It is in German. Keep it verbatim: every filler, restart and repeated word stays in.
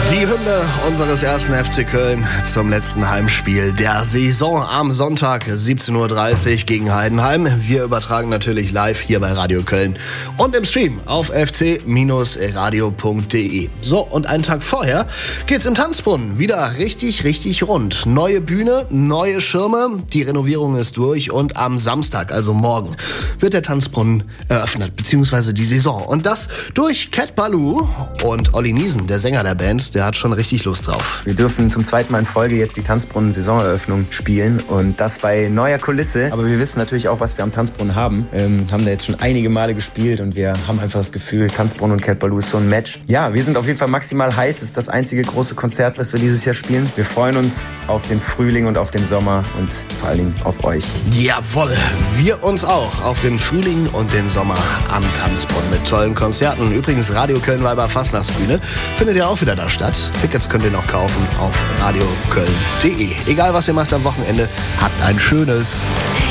Die Hymne unseres ersten F C Köln zum letzten Heimspiel der Saison am Sonntag siebzehn Uhr dreißig gegen Heidenheim. Wir übertragen natürlich live hier bei Radio Köln und im Stream auf f c radio punkt d e. So, und einen Tag vorher geht's im Tanzbrunnen wieder richtig, richtig rund. Neue Bühne, neue Schirme, die Renovierung ist durch und am Samstag, also morgen, wird der Tanzbrunnen eröffnet, beziehungsweise die Saison. Und das durch Cat Ballou und Olli Niesen, der Sänger der Band, der hat schon richtig Lust drauf. Wir dürfen zum zweiten Mal in Folge jetzt die Tanzbrunnen-Saisoneröffnung spielen und das bei neuer Kulisse. Aber wir wissen natürlich auch, was wir am Tanzbrunnen haben. Ähm, haben da jetzt schon einige Male gespielt und wir haben einfach das Gefühl, Tanzbrunnen und Cat Ballou ist so ein Match. Ja, wir sind auf jeden Fall maximal heiß. Es ist das einzige große Konzert, was wir dieses Jahr spielen. Wir freuen uns auf den Frühling und auf den Sommer und vor allen Dingen auf euch. Jawohl, wir uns auch auf den Frühling und den Sommer am Tanzbrunnen mit tollen Konzerten. Übrigens, Radio Köln Weiber Fastnachtsbühne findet ja auch wieder da statt. Tickets könnt ihr noch kaufen auf radio köln punkt d e. Egal was ihr macht am Wochenende, habt ein schönes.